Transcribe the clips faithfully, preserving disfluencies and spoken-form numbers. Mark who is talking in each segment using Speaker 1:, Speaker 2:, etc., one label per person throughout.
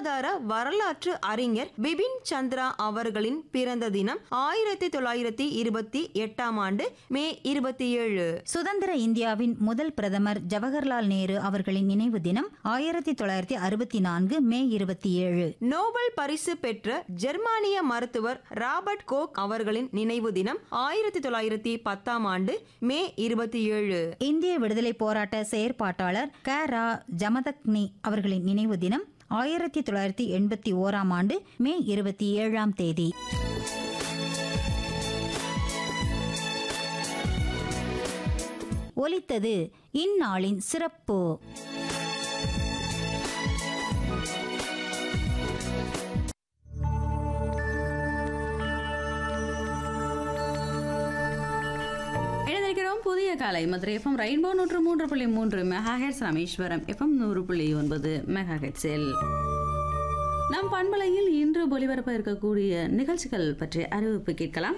Speaker 1: பொருளாதார வரலாற்று அறிஞர் பிபின் சந்திரா அவர்களின் பிறந்த தினம் ஆயிரத்தி தொள்ளாயிரத்தி இருபத்தி எட்டாம் ஆண்டு மே இருபத்தி ஏழு.
Speaker 2: சுதந்திர இந்தியாவின் முதல் பிரதமர் ஜவஹர்லால் நேரு அவர்களின் நினைவு தினம் ஆயிரத்தி தொள்ளாயிரத்தி அறுபத்தி நான்கு மே இருபத்தி ஏழு.
Speaker 1: நோபல் பரிசு பெற்ற ஜெர்மானிய மருத்துவர் ராபர்ட் கோக் அவர்களின் நினைவு தினம் ஆயிரத்தி தொள்ளாயிரத்தி பத்தாம் ஆண்டு மே இருபத்தி ஏழு.
Speaker 2: இந்திய விடுதலை போராட்ட செயற்பாட்டாளர் க ரா ஜமதக்னி அவர்களின் நினைவு தினம் ஆயிரத்தி தொள்ளாயிரத்தி எண்பத்தி ஓராம் ஆண்டு மே இருபத்தி ஏழாம் தேதி. ஒலித்தது இந்நாளின் சிறப்பு.
Speaker 3: புதிய காலை மதுரை எஃப்எம் ரெயின்போ நூற்று மூன்று புள்ளி மூன்று மெகாஹெட்ஸ், ராமேஸ்வரம் எஃப்எம் நூறு புள்ளி ஒன்பது மெகாஹெட்ஸில் நம் பண்பலையில் இன்று ஒலிபரப்ப இருக்கக்கூடிய நிகழ்ச்சிகள் பற்றிய அறிவிப்பு கேட்கலாம்.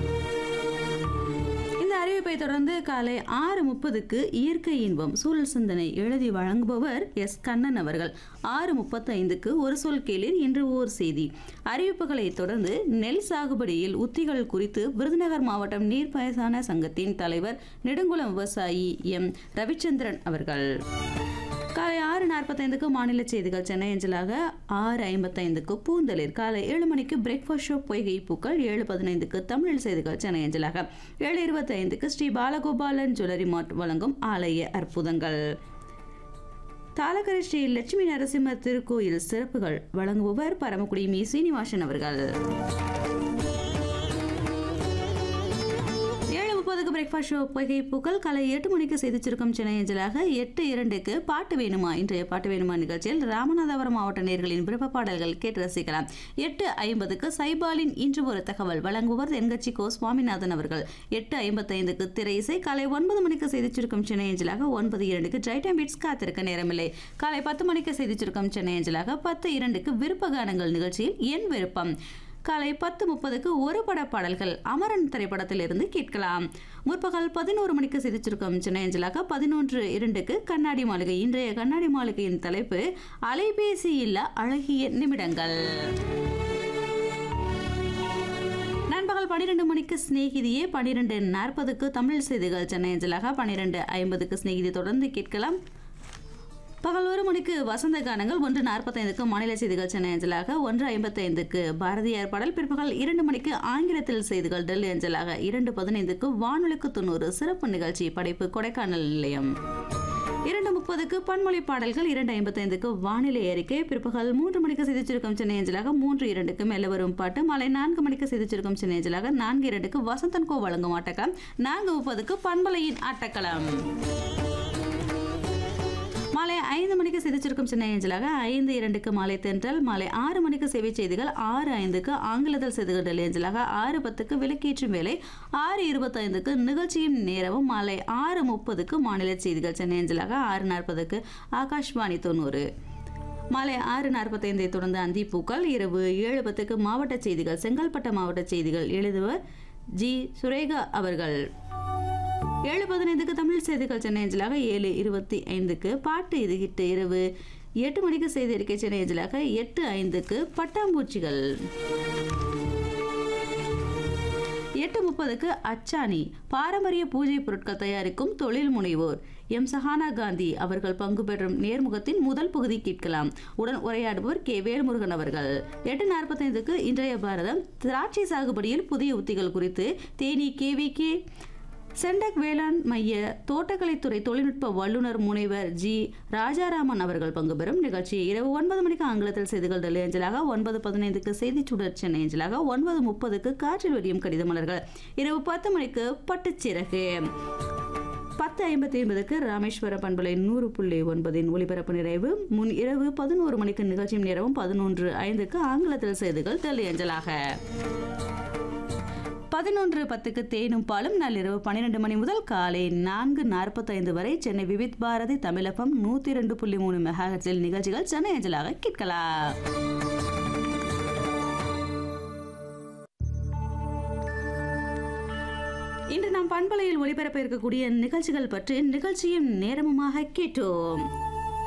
Speaker 3: இந்த அறிவிப்பை தொடர்ந்து காலை ஆறு முப்பதுக்கு இயற்கை இன்பம் சூழல் சிந்தனை எழுதி வழங்குபவர் எஸ் கண்ணன் அவர்கள். ஆறு முப்பத்தி ஐந்துக்கு ஒரு சொல் கேளீர் இன்று ஓர் செய்தி. அறிவிப்புகளை தொடர்ந்து நெல் சாகுபடியில் உத்திகள் குறித்து விருதுநகர் மாவட்டம் நீர்ப்பாசன சங்கத்தின் தலைவர் நெடுங்குளம் விவசாயி எம் ரவிச்சந்திரன் அவர்கள். காலை ஆறு நாற்பத்தைந்துக்கு மாநில செய்திகள் சென்னை அஞ்சலாக. ஆறு ஐம்பத்தைந்துக்கு பூந்தளிர். காலை ஏழு மணிக்கு பிரேக்ஃபாஸ்ட் ஷோ பொய்கை பூக்கள். ஏழு பதினைந்துக்கு தமிழ் செய்திகள் சென்னை அஞ்சலாக. ஏழு இருபத்தி ஐந்துக்கு ஸ்ரீ பாலகோபாலன் ஜுவல்லரி மார்ட் வழங்கும் ஆலய அற்புதங்கள். தாளக்கரை ஸ்ரீ லட்சுமி நரசிம்மர் திருக்கோயில் சிறப்புகள் வழங்குபவர் பரமக்குடி மீ சீனிவாசன் அவர்கள். பிரேக்ஃபாஸ்ட் ஷோ பொய்கை பூக்கள். காலை எட்டு மணிக்கு செய்தி சுருக்கம் சென்னை அஞ்சலாக. எட்டு இரண்டுக்கு பாட்டு வேணுமா இன்றைய பாட்டு வேணுமா நிகழ்ச்சியில் ராமநாதபுரம் மாவட்ட நேயர்களின் விருப்ப பாடல்கள் கேட்டு ரசிக்கலாம். எட்டு ஐம்பதுக்கு சைபாலின் இன்று ஒரு தகவல் வழங்குவர் தென்கட்சி கோ சுவாமிநாதன் அவர்கள். எட்டு ஐம்பத்தைந்துக்கு திரை இசை. காலை ஒன்பது மணிக்கு செய்தி சுருக்கம் சென்னை அஞ்சலாக. ஒன்பது இரண்டுக்கு ட்ரை டைம் பீட்ஸ் காத்திருக்க நேரமில்லை. காலை பத்து மணிக்கு செய்தி சுருக்கம் சென்னை அஞ்சலாக. பத்து இரண்டுக்கு விருப்ப கானங்கள் நிகழ்ச்சியில் என் விருப்பம். காலை பத்து முப்பதுக்கு ஒரு பட பாடல்கள் அமரன் திரைப்படத்தில் இருந்து கேட்கலாம். முற்பகல் பதினோரு மணிக்கு செய்தி சுருக்கம் சென்னை அஞ்சலாக. பதினொன்று இரண்டுக்கு கண்ணாடி மாளிகை. இன்றைய கண்ணாடி மாளிகையின் தலைப்பு அலைபேசி இல்ல அழகிய நிமிடங்கள். நண்பகல் பன்னிரண்டு மணிக்கு ஸ்நேகிதியே. பன்னிரண்டு நாற்பதுக்கு தமிழ் செய்திகள் சென்னை அஞ்சலாக. பன்னிரண்டு ஐம்பதுக்கு ஸ்நேகிதி தொடர்ந்து கேட்கலாம். பகல் ஒரு மணிக்கு வசந்த கானங்கள். ஒன்று நாற்பத்தைந்துக்கு மாநில செய்திகள் சென்னை அஞ்சலாக. ஒன்று ஐம்பத்தைந்துக்கு பாரதியார் பாடல். பிற்பகல் இரண்டு மணிக்கு ஆங்கிலத்தில் செய்திகள் டெல்லி அஞ்சலாக. இரண்டு பதினைந்துக்கு வானொலிக்கு தொண்ணூறு சிறப்பு நிகழ்ச்சி படைப்பு கொடைக்கானல் நிலையம். இரண்டு முப்பதுக்கு பன்மொழி பாடல்கள். இரண்டு ஐம்பத்தைந்துக்கு வானிலை அறிக்கை. பிற்பகல் மூன்று மணிக்கு செய்தி சுருக்கம் சென்னை அஞ்சலாக. மூன்று இரண்டுக்கு மெல்ல வரும் பாட்டு. மாலை நான்கு மணிக்கு செய்தி சுருக்கம் சென்னை அஞ்சலாக. நான்கு இரண்டுக்கு வசந்தன் கோ வழங்கும் ஆட்டக்களம். நான்கு முப்பதுக்கு பண்பலையின் ஆட்டக்களம். மாலை ஐந்து மணிக்கு செய்தி சுருக்கம் சென்னை அஞ்சலாக. ஐந்து இரண்டுக்கு மாலை தென்றல். மாலை ஆறு மணிக்கு சேவை செய்திகள். ஆறு ஐந்துக்கு ஆங்கிலத்தில் செய்திகள் டெல்லி அஞ்சலாக. ஆறு பத்துக்கு விளக்கேற்றும் வேலை. ஆறு இருபத்தைந்துக்கு நிகழ்ச்சியின் நேரமும். மாலை ஆறு முப்பதுக்கு மாநில செய்திகள் சென்னை அஞ்சலாக. ஆறு நாற்பதுக்கு ஆகாஷ்வாணி தொண்ணூறு. மாலை ஆறு நாற்பத்தைந்தை தொடர்ந்து அந்தி பூக்கள். இரவு ஏழு பத்துக்கு மாவட்ட செய்திகள் செங்கல்பட்டு மாவட்ட செய்திகள் எழுதுவர் ஜி சுரேகா அவர்கள். ஏழு பதினைந்துக்கு தமிழ் செய்திகள் சென்னை அஞ்சலாக. ஏழு இருபத்தி ஐந்துக்கு பாட்டு இதுகிட்டு. இரவு எட்டு மணிக்கு செய்தி அறிக்கை சென்னை அஞ்சலாக. எட்டு ஐந்துக்கு பட்டாம்பூச்சிகள். எட்டு முப்பதுக்கு அச்சாணி பாரம்பரிய பூஜை பொருட்கள் தயாரிக்கும் தொழில் முனைவோர் எம் சஹானா காந்தி அவர்கள் பங்கு பெறும் நேர்முகத்தின் முதல் பகுதி கேட்கலாம். உடன் உரையாடுபவர் கே வேல்முருகன் அவர்கள். எட்டு நாற்பத்தைந்துக்கு இன்றைய பாரதம் திராட்சை சாகுபடியில் புதிய உத்திகள் குறித்து தேனி கே வி கே செண்டக் வேளாண் மைய தோட்டக்கலைத்துறை தொழில்நுட்ப வல்லுநர் முனைவர் ஜி ராஜாராமன் அவர்கள் பங்கு பெறும் நிகழ்ச்சி. இரவு ஒன்பது மணிக்கு ஆங்கிலத்தில் செய்திகள் டெல்லி அஞ்சலாக. ஒன்பது பதினைந்துக்கு செய்தி சுடர் சென்னை அஞ்சலாக. ஒன்பது முப்பதுக்கு காற்றில் விரியும் கடித மலர்கள். இரவு பத்து மணிக்கு பட்டுச்சிறகு. பத்து ஐம்பத்தி ஐம்பதுக்கு ராமேஸ்வர பண்பலை நூறு புள்ளி ஒன்பதின் ஒலிபரப்பு நிறைவு. முன் இரவு பதினோரு மணிக்கு நிகழ்ச்சியும் நேரமும். பதினொன்று ஐந்துக்கு ஆங்கிலத்தில் செய்திகள் டெல்லி அஞ்சலாக. பதினொன்று பத்துக்கு தேனும் பாலும். நள்ளிரவு பன்னிரண்டு மணி முதல் காலை நான்கு நாற்பத்தைந்து வரை சென்னை விவித் பாரதி தமிழகம் நூத்தி இரண்டு புள்ளி மூணு மெகாஹெட்ஸில் நிகழ்ச்சிகள் சென்னை அஞ்சலாக கேட்கலாம். இன்று நாம் பண்பலையில் ஒளிபரப்ப இருக்கக்கூடிய நிகழ்ச்சிகள் பற்றி நிகழ்ச்சியும் நேரமுமாக கேட்டோம்.